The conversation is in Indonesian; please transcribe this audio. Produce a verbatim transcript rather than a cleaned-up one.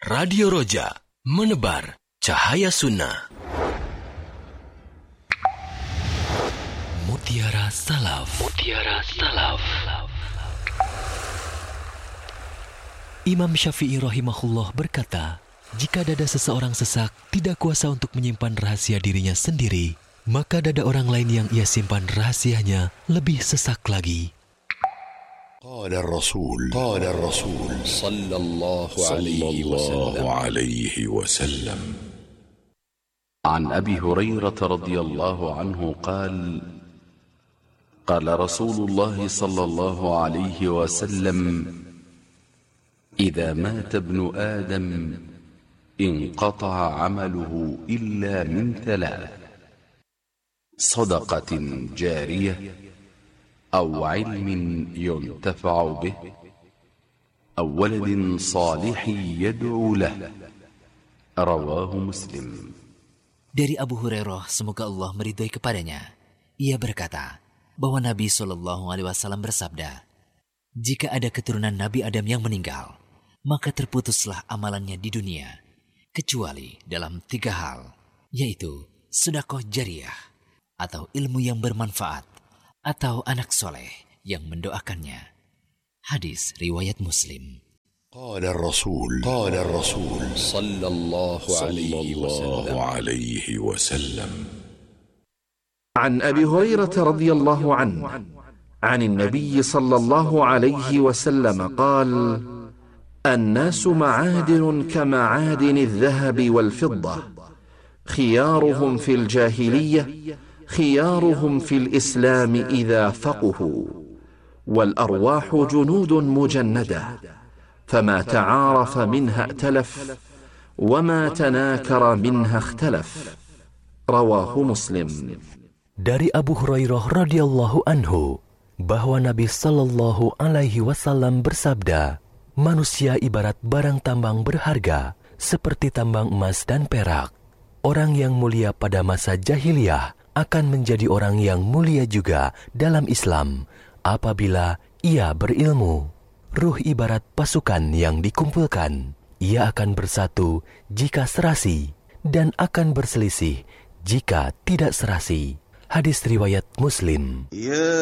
Radio Roja, menebar cahaya sunnah. Mutiara Salaf. Mutiara Salaf. Imam Syafi'i rahimahullah berkata, jika dada seseorang sesak, tidak kuasa untuk menyimpan rahasia dirinya sendiri, maka dada orang lain yang ia simpan rahasianya lebih sesak lagi. قال الرسول قال الرسول صلى الله عليه وسلم عن أبي هريرة رضي الله عنه قال قال رسول الله صلى الله عليه وسلم إذا مات ابن آدم انقطع عمله إلا من ثلاث صدقة جارية أو علم ينتفع به أو ولد صالح يدعو له رواه مسلم. Dari Abu Hurairah, semoga Allah meridhai kepadanya, ia berkata bahwa Nabi shallallahu alaihi wasallam bersabda, jika ada keturunan Nabi Adam yang meninggal, maka terputuslah amalannya di dunia, kecuali dalam tiga hal, yaitu sedekah jariyah atau ilmu yang bermanfaat, atau anak soleh yang mendoakannya. Hadis riwayat Muslim. قال الرسول قال الرسول صلى الله عليه وسلم عن أبي هريرة رضي الله عنه عن النبي صلى الله عليه وسلم قال الناس معادن كمعادن الذهب والفضة خيارهم في الجاهلية خيارهم في الإسلام إذا فقهوا والأرواح جنود مجندة فما تعارف منها ائتلف وما تناكر منها اختلف رواه مسلم. Dari Abu Hurairah radhiyallahu anhu bahwa Nabi sallallahu alaihi wasallam bersabda, manusia ibarat barang tambang berharga seperti tambang emas dan perak. Orang yang mulia pada masa jahiliyah akan menjadi orang yang mulia juga dalam Islam apabila ia berilmu. Ruh ibarat pasukan yang dikumpulkan. Ia akan bersatu jika serasi dan akan berselisih jika tidak serasi. Hadis riwayat Muslim. Ya